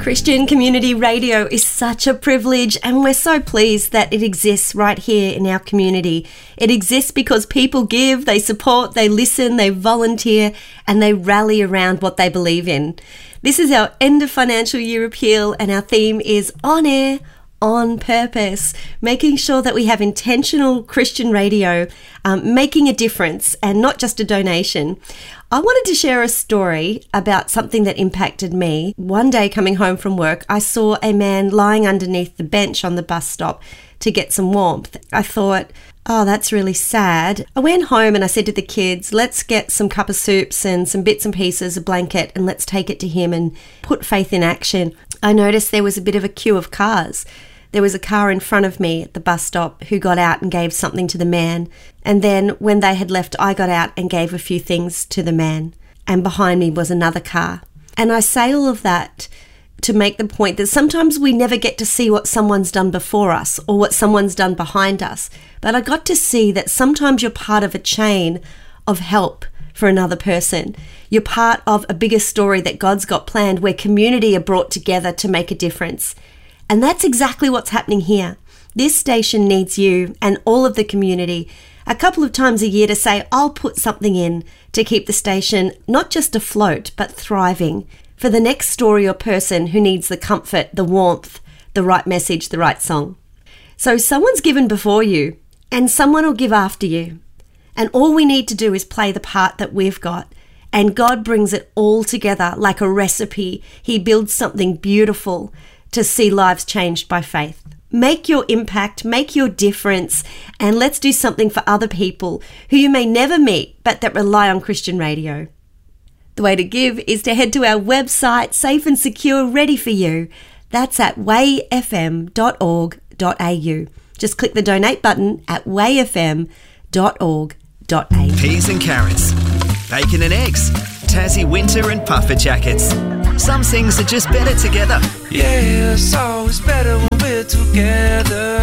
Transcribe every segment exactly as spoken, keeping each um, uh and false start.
Christian Community Radio is such a privilege, and we're so pleased that it exists right here in our community. It exists because people give, they support, they listen, they volunteer, and they rally around what they believe in. This is our end of financial year appeal, and our theme is On Air, On Purpose, making sure that we have intentional Christian radio, um, making a difference and not just a donation. I wanted to share a story about something that impacted me. One day coming home from work, I saw a man lying underneath the bench on the bus stop to get some warmth. I thought, oh, that's really sad. I went home and I said to the kids, let's get some cup of soups and some bits and pieces, a blanket, and let's take it to him and put faith in action. I noticed there was a bit of a queue of cars. There was a car in front of me at the bus stop who got out and gave something to the man. And then when they had left, I got out and gave a few things to the man. And behind me was another car. And I say all of that to make the point that sometimes we never get to see what someone's done before us or what someone's done behind us. But I got to see that sometimes you're part of a chain of help for another person. You're part of a bigger story that God's got planned where community are brought together to make a difference. And that's exactly what's happening here. This station needs you and all of the community a couple of times a year to say, I'll put something in to keep the station not just afloat, but thriving for the next story or person who needs the comfort, the warmth, the right message, the right song. So someone's given before you and someone will give after you. And all we need to do is play the part that we've got. And God brings it all together like a recipe. He builds something beautiful to see lives changed by faith. Make your impact, make your difference, and let's do something for other people who you may never meet, but that rely on Christian radio. The way to give is to head to our website, safe and secure, ready for you. That's at way f m dot org dot a u. Just click the donate button at way f m dot org dot a u. Peas and carrots, bacon and eggs, Tassie winter and puffer jackets. Some things are just better together. Yeah, it's always better when we're together.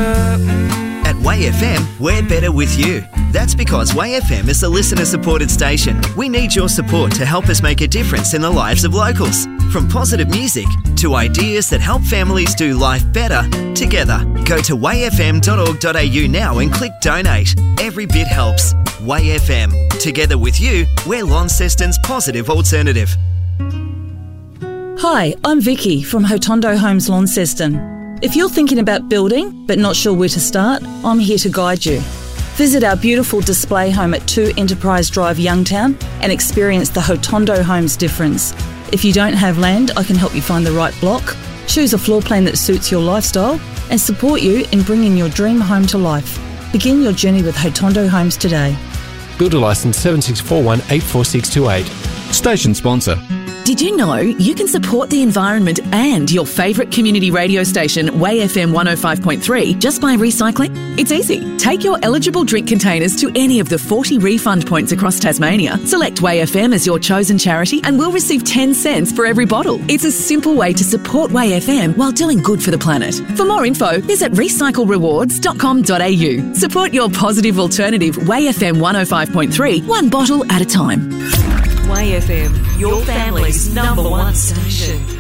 Mm. At Way F M, we're better with you. That's because Way F M is a listener-supported station. We need your support to help us make a difference in the lives of locals. From positive music to ideas that help families do life better together. Go to way f m dot org dot a u now and click donate. Every bit helps. Way F M. Together with you, we're Launceston's positive alternative. Hi, I'm Vicky from Hotondo Homes Launceston. If you're thinking about building but not sure where to start, I'm here to guide you. Visit our beautiful display home at two Enterprise Drive, Youngtown, and experience the Hotondo Homes difference. If you don't have land, I can help you find the right block, choose a floor plan that suits your lifestyle, and support you in bringing your dream home to life. Begin your journey with Hotondo Homes today. Builder licence seven six four one eight four six two eight. Station sponsor. Did you know you can support the environment and your favourite community radio station, Way F M one oh five point three, just by recycling? It's easy. Take your eligible drink containers to any of the forty refund points across Tasmania. Select Way F M as your chosen charity and we'll receive ten cents for every bottle. It's a simple way to support Way F M while doing good for the planet. For more info, visit recycle rewards dot com dot a u. Support your positive alternative, Way F M one oh five point three, one bottle at a time. Way F M, your family's number one station.